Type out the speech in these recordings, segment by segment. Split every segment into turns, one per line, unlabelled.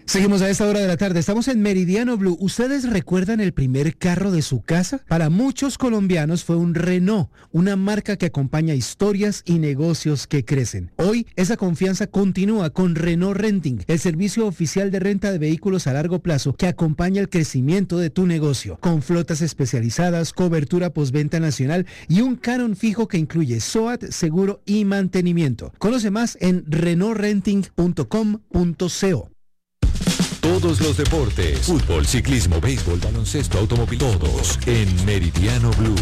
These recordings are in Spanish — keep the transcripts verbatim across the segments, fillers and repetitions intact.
Seguimos a esta hora de la tarde, estamos en Meridiano Blue. ¿Ustedes recuerdan el primer carro de su casa? Para muchos colombianos fue un Renault, una marca que acompaña historias y negocios que crecen. Hoy esa confianza continúa con Renault Renting, el servicio oficial de renta de vehículos a largo plazo que acompaña el crecimiento de tu negocio, con flotas especializadas, cobertura postventa nacional y un canon fijo que incluye SOAT, seguro y mantenimiento. Conoce más en renault renting punto com punto co.
Todos los deportes, fútbol, ciclismo, béisbol, baloncesto, automóvil, todos en Meridiano Blue.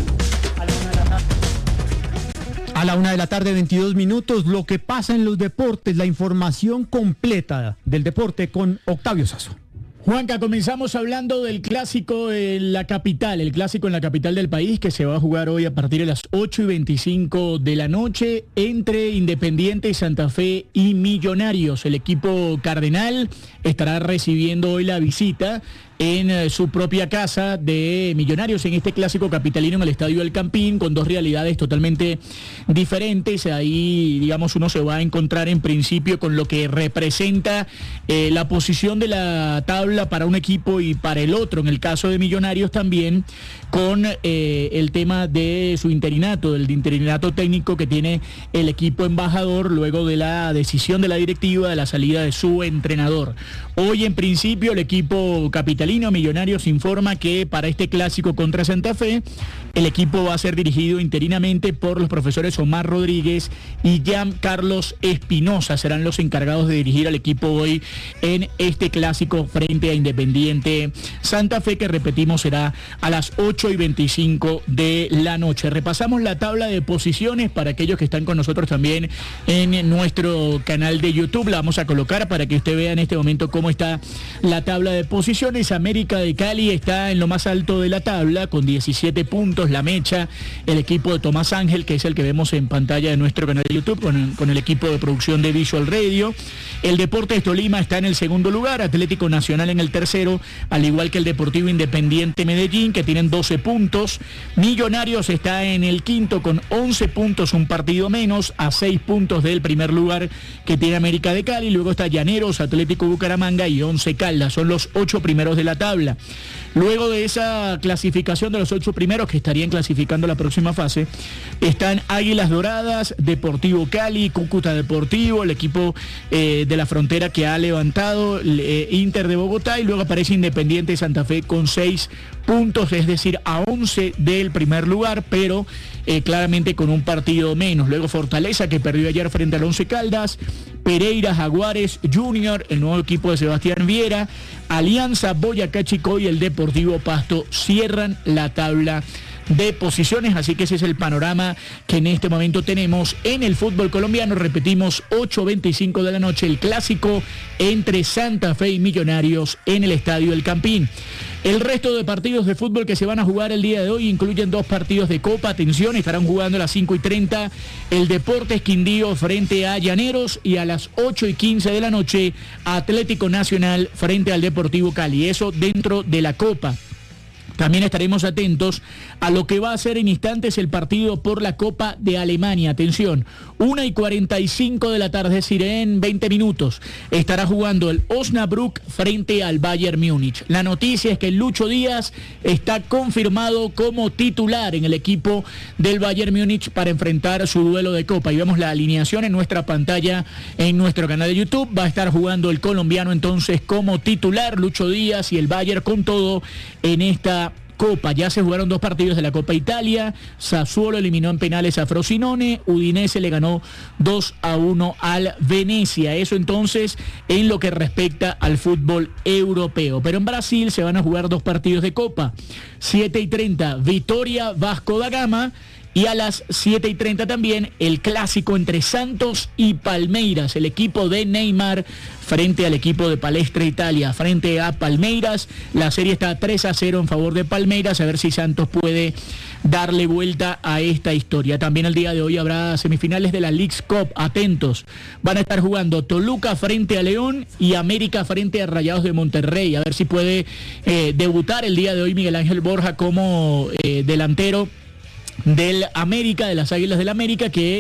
A la una de la tarde, veintidós minutos, lo que pasa en los deportes, la información completa del deporte con Octavio Sazo.
Juanca, comenzamos hablando del clásico en la capital, el clásico en la capital del país que se va a jugar hoy a partir de las ocho y veinticinco de la noche entre Independiente Santa Fe y Millonarios. El equipo cardenal estará recibiendo hoy la visita en su propia casa de Millonarios en este clásico capitalino en el Estadio El Campín, con dos realidades totalmente diferentes. Ahí, digamos, uno se va a encontrar en principio con lo que representa eh, la posición de la tabla para un equipo y para el otro, en el caso de Millonarios también, con eh, el tema de su interinato, del interinato técnico que tiene el equipo embajador luego de la decisión de la directiva de la salida de su entrenador. Hoy, en principio, el equipo capitalino Millonarios informa que para este clásico contra Santa Fe, el equipo va a ser dirigido interinamente por los profesores Omar Rodríguez y Jean Carlos Espinosa. Serán los encargados de dirigir al equipo hoy en este clásico frente a Independiente Santa Fe, que repetimos será a las ocho y veinticinco de la noche. Repasamos la tabla de posiciones para aquellos que están con nosotros también en nuestro canal de YouTube. La vamos a colocar para que usted vea en este momento cómo está la tabla de posiciones. América de Cali está en lo más alto de la tabla con diecisiete puntos. La Mecha, el equipo de Tomás Ángel, que es el que vemos en pantalla de nuestro canal de YouTube con el, con el equipo de producción de Visual Radio. El Deportes Tolima está en el segundo lugar, Atlético Nacional en el tercero, al igual que el Deportivo Independiente Medellín, que tienen doce puntos. Millonarios está en el quinto con once puntos, un partido menos, a seis puntos del primer lugar que tiene América de Cali. Luego está Llaneros, Atlético Bucaramanga y Once Caldas. Son los ocho primeros de la tabla. Luego de esa clasificación de los ocho primeros que estarían clasificando la próxima fase, están Águilas Doradas, Deportivo Cali, Cúcuta Deportivo, el equipo eh, de la frontera que ha levantado, eh, Inter de Bogotá, y luego aparece Independiente Santa Fe con seis puntos, es decir, a once del primer lugar, pero eh, claramente con un partido menos. Luego Fortaleza, que perdió ayer frente al Once Caldas, Pereira, Jaguares Junior, el nuevo equipo de Sebastián Viera, Alianza, Boyacá Chicó y el Deportivo Pasto cierran la tabla de posiciones. Así que ese es el panorama que en este momento tenemos en el fútbol colombiano. Repetimos, ocho veinticinco de la noche, el clásico entre Santa Fe y Millonarios en el Estadio El Campín. El resto de partidos de fútbol que se van a jugar el día de hoy incluyen dos partidos de Copa. Atención, estarán jugando a las cinco y treinta el Deportes Quindío frente a Llaneros, y a las ocho y quince de la noche Atlético Nacional frente al Deportivo Cali. Eso dentro de la Copa. También estaremos atentos a lo que va a ser en instantes el partido por la Copa de Alemania. Atención, una y cuarenta y cinco de la tarde, es decir, en veinte minutos, estará jugando el Osnabrück frente al Bayern Múnich. La noticia es que Lucho Díaz está confirmado como titular en el equipo del Bayern Múnich para enfrentar su duelo de Copa. Y vemos la alineación en nuestra pantalla, en nuestro canal de YouTube. Va a estar jugando el colombiano entonces como titular, Lucho Díaz, y el Bayern con todo en esta Copa. Ya se jugaron dos partidos de la Copa Italia. Sassuolo eliminó en penales a Frosinone, Udinese le ganó dos a uno al Venecia. Eso entonces en lo que respecta al fútbol europeo. Pero en Brasil se van a jugar dos partidos de Copa. siete y treinta, Vitória Vasco da Gama. Y a las siete y treinta también el clásico entre Santos y Palmeiras, el equipo de Neymar frente al equipo de Palestra Italia, frente a Palmeiras. La serie está tres a cero en favor de Palmeiras, a ver si Santos puede darle vuelta a esta historia. También el día de hoy habrá semifinales de la Leagues Cup, atentos. Van a estar jugando Toluca frente a León y América frente a Rayados de Monterrey, a ver si puede eh, debutar el día de hoy Miguel Ángel Borja como eh, delantero del América, de las Águilas del América, que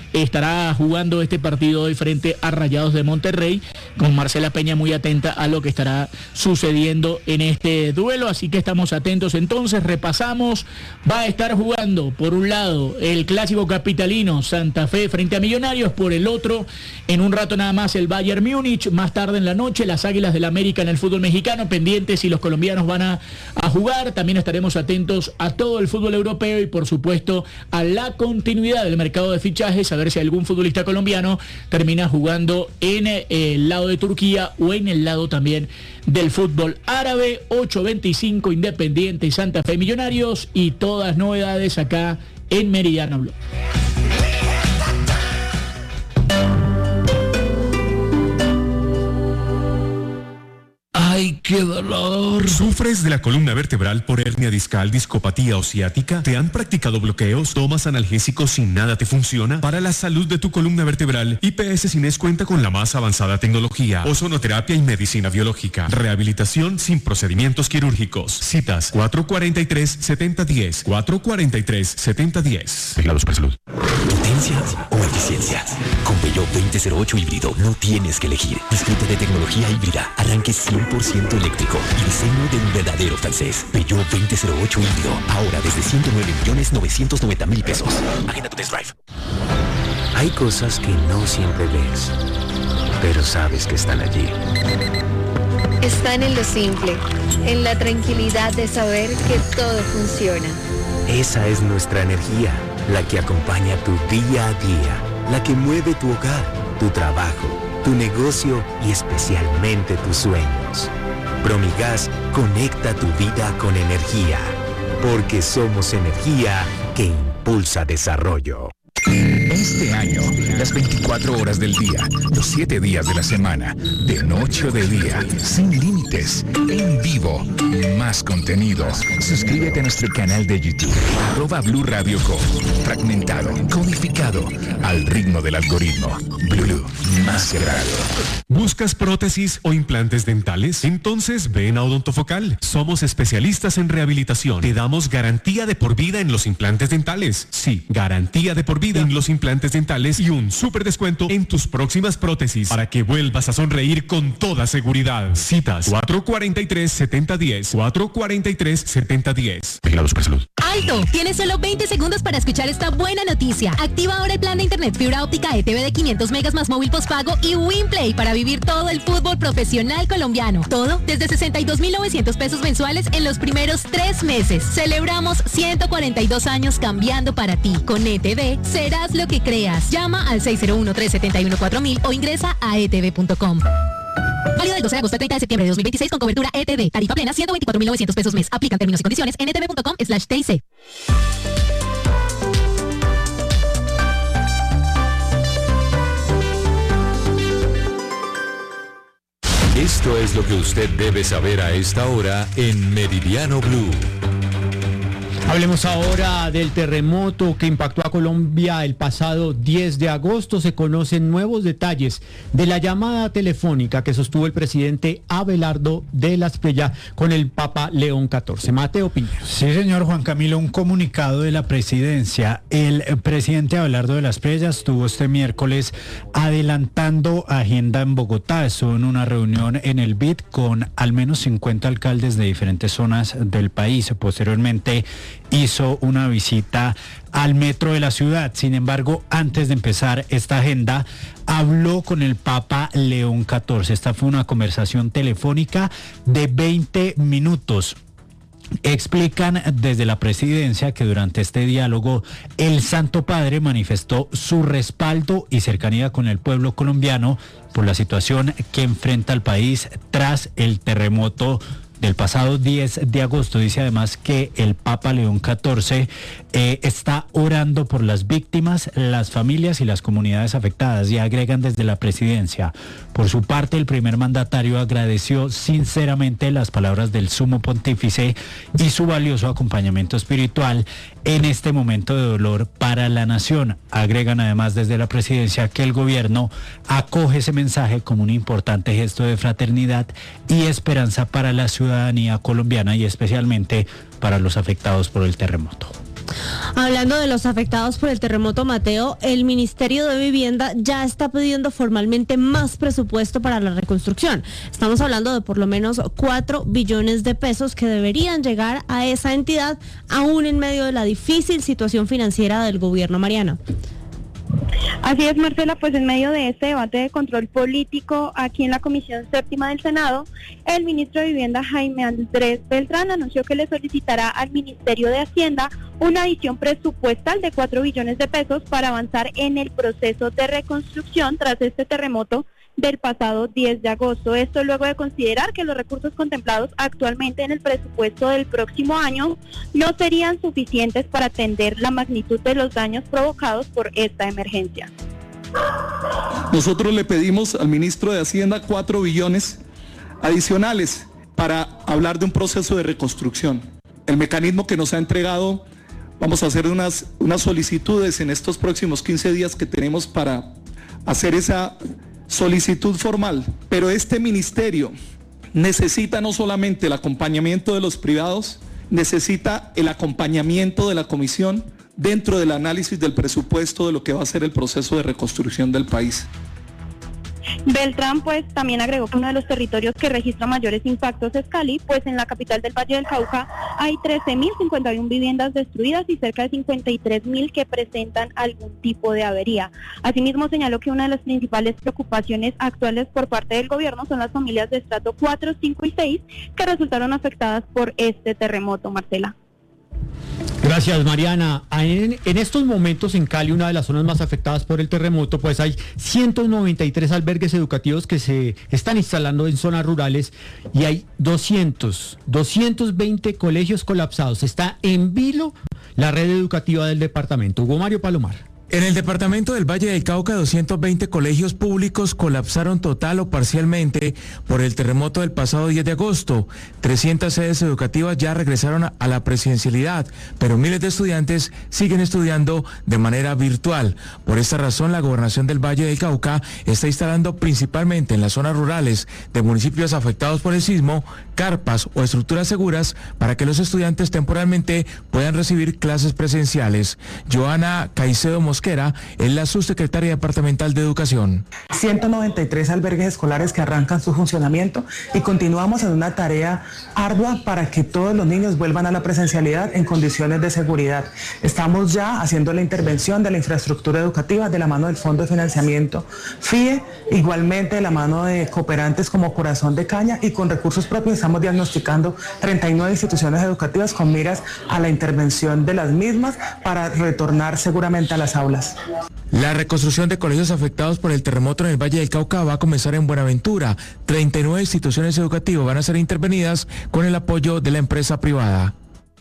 estará jugando este partido hoy frente a Rayados de Monterrey, con Marcela Peña muy atenta a lo que estará sucediendo en este duelo, así que estamos atentos. Entonces repasamos, va a estar jugando por un lado el clásico capitalino Santa Fe frente a Millonarios, por el otro en un rato nada más el Bayern Múnich, más tarde en la noche las Águilas del América en el fútbol mexicano, pendientes si los colombianos van a, a jugar. También estaremos atentos a todo el fútbol europeo y por supuesto a la continuidad del mercado de fichajes, a ver si algún futbolista colombiano termina jugando en el lado de Turquía o en el lado también del fútbol árabe. Ocho veinticinco Independiente y Santa Fe Millonarios, y todas novedades acá en Meridiano Blue.
¡Ay, qué dolor! ¿Sufres de la columna vertebral por hernia discal, discopatía o ciática? ¿Te han practicado bloqueos? ¿Tomas analgésicos y nada te funciona? Para la salud de tu columna vertebral, I P S Cines cuenta con la más avanzada tecnología, ozonoterapia y medicina biológica. Rehabilitación sin procedimientos quirúrgicos. Citas cuatro cuatro tres, siete cero uno cero, cuatro cuatro tres, siete cero uno cero. Vigilados por salud.
¿Potencia o eficiencia? Con Peugeot veinte cero ocho híbrido no tienes que elegir. Disfrute de tecnología híbrida, arranque cien por ciento eléctrico y diseño de un verdadero francés. Peugeot veinte cero ocho híbrido, ahora desde ciento nueve millones novecientos noventa mil pesos. Agenda tu test drive.
Hay cosas que no siempre ves, pero sabes que están allí.
Están en lo simple, en la tranquilidad de saber que todo funciona.
Esa es nuestra energía, la que acompaña tu día a día, la que mueve tu hogar, tu trabajo, tu negocio y especialmente tus sueños. Promigas conecta tu vida con energía, porque somos energía que impulsa desarrollo.
Este año, las veinticuatro horas del día, los siete días de la semana, de noche o de día, sin límites, en vivo, más contenido. Suscríbete a nuestro canal de YouTube, arroba Blue Radio Co. Fragmentado, codificado, al ritmo del algoritmo. Blue, más grado.
¿Buscas prótesis o implantes dentales? Entonces ven a Odontofocal. Somos especialistas en rehabilitación. Te damos garantía de por vida en los implantes dentales. Sí, garantía de por vida en los implantes dentales y un súper descuento en tus próximas prótesis para que vuelvas a sonreír con toda seguridad. Citas cuatro cuatro tres, siete cero uno cero, cuatro cuatro tres, siete cero uno cero. Vigilados por salud.
¡Alto! Tienes solo veinte segundos para escuchar esta buena noticia. Activa ahora el plan de internet fibra óptica E T V de quinientos megas más móvil postpago y WinPlay para vivir todo el fútbol profesional colombiano. Todo desde sesenta y dos mil novecientos pesos mensuales en los primeros tres meses. Celebramos ciento cuarenta y dos años cambiando para ti. Con E T V serás lo que creas. Llama al seis cero uno, tres siete uno, cuatro mil o ingresa a e t v punto com. Válido del doce de agosto al treinta de septiembre de dos mil veintiséis con cobertura E T V. Tarifa plena ciento veinticuatro mil novecientos pesos mes. Aplican términos y condiciones en e t v punto com slash t i c.
Esto es lo que usted debe saber a esta hora en Meridiano Blue.
Hablemos ahora del terremoto que impactó a Colombia el pasado diez de agosto. Se conocen nuevos detalles de la llamada telefónica que sostuvo el presidente Abelardo de la Espriella con el Papa León catorce. Mateo Piñero.
Sí, señor Juan Camilo, un comunicado de la presidencia. El presidente Abelardo de la Espriella estuvo este miércoles adelantando agenda en Bogotá. Estuvo en una reunión en el B I D con al menos cincuenta alcaldes de diferentes zonas del país. Posteriormente hizo una visita al metro de la ciudad. Sin embargo, antes de empezar esta agenda, habló con el Papa León catorce. Esta fue una conversación telefónica de veinte minutos. Explican desde la presidencia que durante este diálogo el Santo Padre manifestó su respaldo y cercanía con el pueblo colombiano por la situación que enfrenta el país tras el terremoto del pasado diez de agosto. Dice además que el Papa León catorce eh, está orando por las víctimas, las familias y las comunidades afectadas, y agregan desde la presidencia. Por su parte, el primer mandatario agradeció sinceramente las palabras del Sumo Pontífice y su valioso acompañamiento espiritual en este momento de dolor para la nación. Agregan además desde la presidencia que el gobierno acoge ese mensaje como un importante gesto de fraternidad y esperanza para la ciudadanía colombiana y especialmente para los afectados por el terremoto.
Hablando de los afectados por el terremoto, Mateo, el Ministerio de Vivienda ya está pidiendo formalmente más presupuesto para la reconstrucción. Estamos hablando de por lo menos cuatro billones de pesos que deberían llegar a esa entidad, aún en medio de la difícil situación financiera del gobierno. Mariana.
Así es, Marcela, pues en medio de este debate de control político aquí en la Comisión Séptima del Senado, el ministro de Vivienda, Jaime Andrés Beltrán, anunció que le solicitará al Ministerio de Hacienda una adición presupuestal de cuatro billones de pesos para avanzar en el proceso de reconstrucción tras este terremoto del pasado diez de agosto. Esto luego de considerar que los recursos contemplados actualmente en el presupuesto del próximo año no serían suficientes para atender la magnitud de los daños provocados por esta emergencia.
Nosotros le pedimos al ministro de Hacienda cuatro billones adicionales para hablar de un proceso de reconstrucción. El mecanismo que nos ha entregado, vamos a hacer unas, unas solicitudes en estos próximos quince días que tenemos para hacer esa solicitud formal, pero este ministerio necesita no solamente el acompañamiento de los privados, necesita el acompañamiento de la comisión dentro del análisis del presupuesto de lo que va a ser el proceso de reconstrucción del país.
Beltrán pues también agregó que uno de los territorios que registra mayores impactos es Cali, pues en la capital del Valle del Cauca hay trece mil cincuenta y una viviendas destruidas y cerca de cincuenta y tres mil que presentan algún tipo de avería. Asimismo señaló que una de las principales preocupaciones actuales por parte del gobierno son las familias de estrato cuatro, cinco y seis que resultaron afectadas por este terremoto. Marcela.
Gracias, Mariana. En, en estos momentos en Cali, una de las zonas más afectadas por el terremoto, pues hay ciento noventa y tres albergues educativos que se están instalando en zonas rurales y hay doscientos, doscientos veinte colegios colapsados. Está en vilo la red educativa del departamento. Hugo Mario Palomar.
En el departamento del Valle del Cauca, doscientos veinte colegios públicos colapsaron total o parcialmente por el terremoto del pasado diez de agosto. trescientas sedes educativas ya regresaron a la presencialidad, pero miles de estudiantes siguen estudiando de manera virtual. Por esta razón, la Gobernación del Valle del Cauca está instalando principalmente en las zonas rurales de municipios afectados por el sismo, carpas o estructuras seguras para que los estudiantes temporalmente puedan recibir clases presenciales. Joana Caicedo Mosquera es la subsecretaria departamental de Educación.
ciento noventa y tres albergues escolares que arrancan su funcionamiento y continuamos en una tarea ardua para que todos los niños vuelvan a la presencialidad en condiciones de seguridad. Estamos ya haciendo la intervención de la infraestructura educativa de la mano del Fondo de Financiamiento F I E, igualmente de la mano de cooperantes como Corazón de Caña, y con recursos propios estamos diagnosticando treinta y nueve instituciones educativas con miras a la intervención de las mismas para retornar seguramente a las aulas.
La reconstrucción de colegios afectados por el terremoto en el Valle del Cauca va a comenzar en Buenaventura. treinta y nueve instituciones educativas van a ser intervenidas con el apoyo de la empresa privada.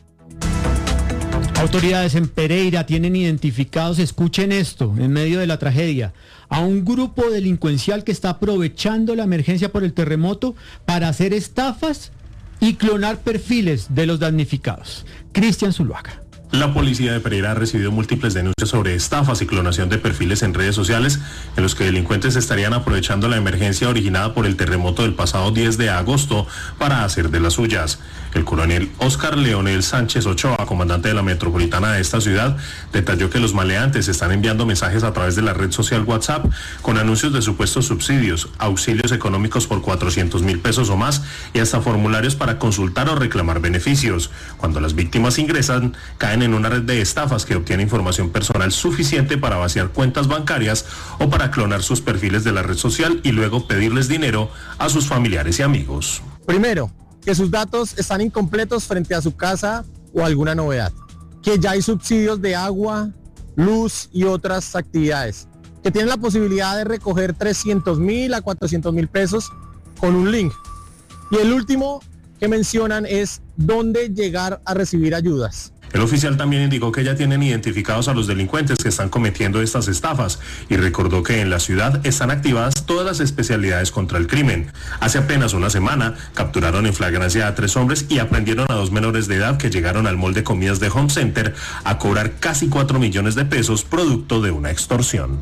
Autoridades en Pereira tienen identificados, escuchen esto, en medio de la tragedia, a un grupo delincuencial que está aprovechando la emergencia por el terremoto para hacer estafas y clonar perfiles de los damnificados. Cristian Zuluaga.
La policía de Pereira ha recibido múltiples denuncias sobre estafas y clonación de perfiles en redes sociales en los que delincuentes estarían aprovechando la emergencia originada por el terremoto del pasado diez de agosto para hacer de las suyas. El coronel Oscar Leonel Sánchez Ochoa, comandante de la metropolitana de esta ciudad, detalló que los maleantes están enviando mensajes a través de la red social WhatsApp con anuncios de supuestos subsidios, auxilios económicos por cuatrocientos mil pesos o más y hasta formularios para consultar o reclamar beneficios. Cuando las víctimas ingresan, caen en una red de estafas que obtiene información personal suficiente para vaciar cuentas bancarias o para clonar sus perfiles de la red social y luego pedirles dinero a sus familiares y amigos.
Primero, que sus datos están incompletos frente a su casa o alguna novedad, que ya hay subsidios de agua, luz y otras actividades, que tienen la posibilidad de recoger trescientos mil a cuatrocientos mil pesos con un link. Y el último que mencionan es dónde llegar a recibir ayudas.
El oficial también indicó que ya tienen identificados a los delincuentes que están cometiendo estas estafas y recordó que en la ciudad están activadas todas las especialidades contra el crimen. Hace apenas una semana capturaron en flagrancia a tres hombres y aprendieron a dos menores de edad que llegaron al mall de comidas de Home Center a cobrar casi cuatro millones de pesos producto de una extorsión.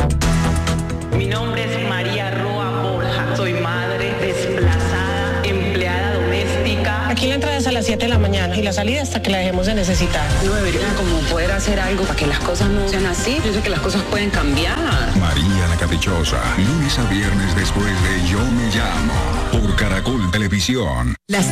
Mi nombre es María Roa Borja, soy madre desplazada, empleada doméstica. Aquí la entrada es a la
las siete de la mañana y la salida hasta que la dejemos de necesitar.
No deberían como poder hacer algo para que las cosas no sean así. Yo sé que las cosas pueden cambiar.
María la Caprichosa, lunes a viernes después de Yo Me Llamo, por Caracol Televisión.
Las